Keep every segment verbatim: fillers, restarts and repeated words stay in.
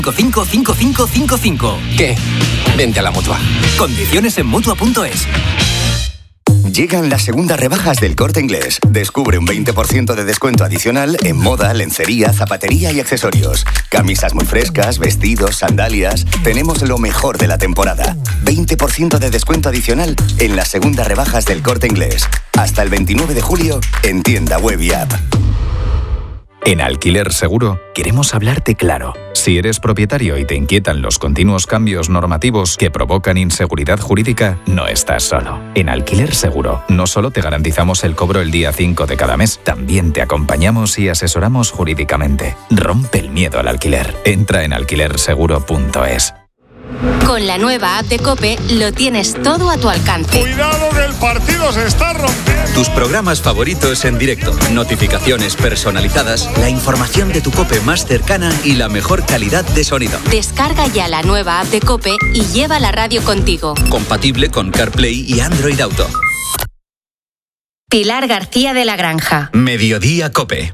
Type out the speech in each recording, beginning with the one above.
cinco cinco cinco cinco cinco. ¿Qué? Vente a la Mutua. Condiciones en Mutua punto es. Llegan las segundas rebajas del Corte Inglés. Descubre un veinte por ciento de descuento adicional en moda, lencería, zapatería y accesorios. Camisas muy frescas, vestidos, sandalias. Tenemos lo mejor de la temporada. veinte por ciento de descuento adicional en las segundas rebajas del Corte Inglés. Hasta el veintinueve de julio en tienda web y app. En Alquiler Seguro queremos hablarte claro. Si eres propietario y te inquietan los continuos cambios normativos que provocan inseguridad jurídica, no estás solo. En Alquiler Seguro no solo te garantizamos el cobro el día cinco de cada mes, también te acompañamos y asesoramos jurídicamente. Rompe el miedo al alquiler. Entra en alquiler seguro punto es. Con la nueva app de COPE lo tienes todo a tu alcance. ¡Cuidado que el partido se está rompiendo! Tus programas favoritos en directo, notificaciones personalizadas, la información de tu COPE más cercana y la mejor calidad de sonido. Descarga ya la nueva app de COPE y lleva la radio contigo. Compatible con CarPlay y Android Auto. Pilar García de la Granja. Mediodía COPE.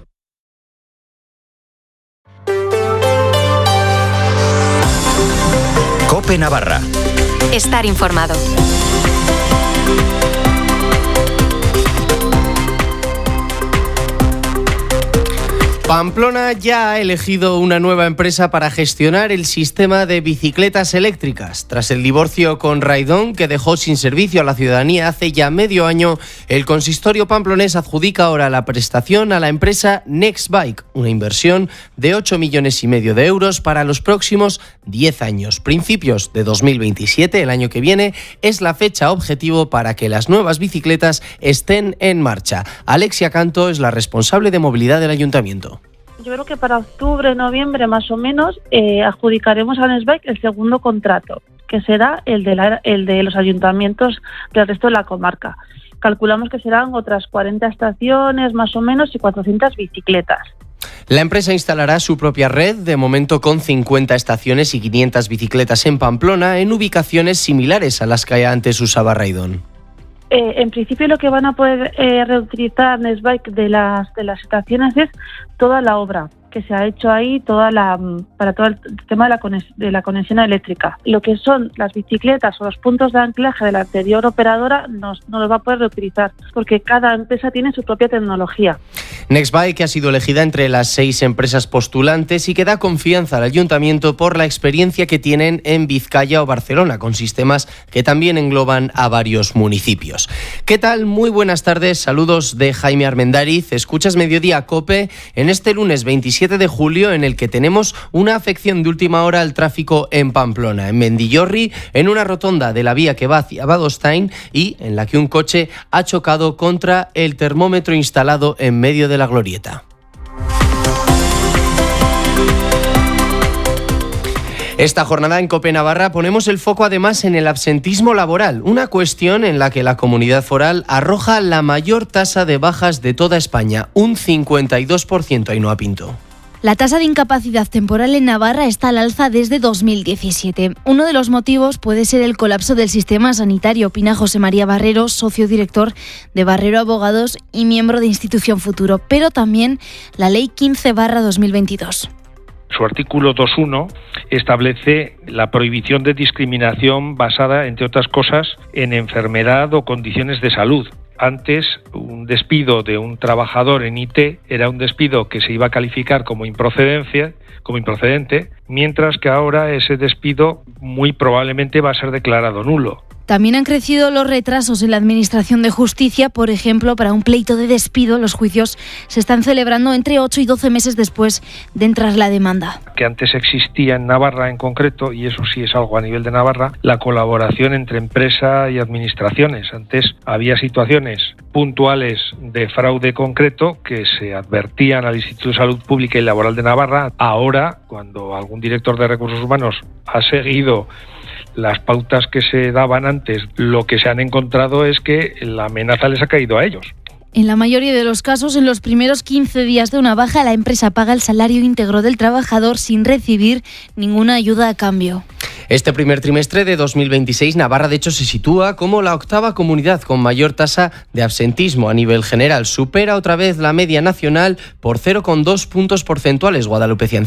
COPE Navarra. Estar informado. Pamplona ya ha elegido una nueva empresa para gestionar el sistema de bicicletas eléctricas. Tras el divorcio con Raidon, que dejó sin servicio a la ciudadanía hace ya medio año, el consistorio pamplonés adjudica ahora la prestación a la empresa Nextbike, una inversión de ocho millones y medio de euros para los próximos diez años. Principios de dos mil veintisiete, el año que viene, es la fecha objetivo para que las nuevas bicicletas estén en marcha. Alexia Canto es la responsable de movilidad del ayuntamiento. Yo creo que para octubre, noviembre más o menos eh, adjudicaremos a Nextbike el segundo contrato, que será el de, la, el de los ayuntamientos del resto de la comarca. Calculamos que serán otras cuarenta estaciones más o menos y cuatrocientas bicicletas. La empresa instalará su propia red, de momento con cincuenta estaciones y quinientas bicicletas en Pamplona, en ubicaciones similares a las que antes usaba Raidon. Eh, en principio lo que van a poder eh, reutilizar Nextbike de las de las estaciones es toda la obra que se ha hecho ahí, toda la para todo el tema de la, conex- de la conexión eléctrica. Lo que son las bicicletas o los puntos de anclaje de la anterior operadora no, no los va a poder reutilizar, porque cada empresa tiene su propia tecnología. Nextbike ha sido elegida entre las seis empresas postulantes y que da confianza al ayuntamiento por la experiencia que tienen en Vizcaya o Barcelona, con sistemas que también engloban a varios municipios. ¿Qué tal? Muy buenas tardes, saludos de Jaime Armendáriz. Escuchas Mediodía COPE en este lunes veintisiete de julio, en el que tenemos una afección de última hora al tráfico en Pamplona, en Mendillorri, en una rotonda de la vía que va hacia Badostein y en la que un coche ha chocado contra el termómetro instalado en medio de la glorieta. Esta jornada en COPE Navarra ponemos el foco además en el absentismo laboral, una cuestión en la que la comunidad foral arroja la mayor tasa de bajas de toda España, un cincuenta y dos por ciento. Ainhoa Pinto. La tasa de incapacidad temporal en Navarra está al alza desde dos mil diecisiete. Uno de los motivos puede ser el colapso del sistema sanitario, opina José María Barrero, socio director de Barrero Abogados y miembro de Institución Futuro, pero también la Ley quince barra dos mil veintidós. Su artículo dos punto uno establece la prohibición de discriminación basada, entre otras cosas, en enfermedad o condiciones de salud. Antes, un despido de un trabajador en I T era un despido que se iba a calificar como improcedencia, como improcedente, mientras que ahora ese despido muy probablemente va a ser declarado nulo. También han crecido los retrasos en la Administración de Justicia. Por ejemplo, para un pleito de despido, los juicios se están celebrando entre ocho y doce meses después de entrar la demanda. Que antes existía en Navarra en concreto, y eso sí es algo a nivel de Navarra, la colaboración entre empresa y administraciones. Antes había situaciones puntuales de fraude concreto que se advertían al Instituto de Salud Pública y Laboral de Navarra. Ahora, cuando algún director de recursos humanos ha seguido las pautas que se daban antes, lo que se han encontrado es que la amenaza les ha caído a ellos. En la mayoría de los casos, en los primeros quince días de una baja, la empresa paga el salario íntegro del trabajador sin recibir ninguna ayuda a cambio. Este primer trimestre de dos mil veintiséis, Navarra de hecho se sitúa como la octava comunidad con mayor tasa de absentismo a nivel general. Supera otra vez la media nacional por cero coma dos puntos porcentuales. Guadalupe Cianciano.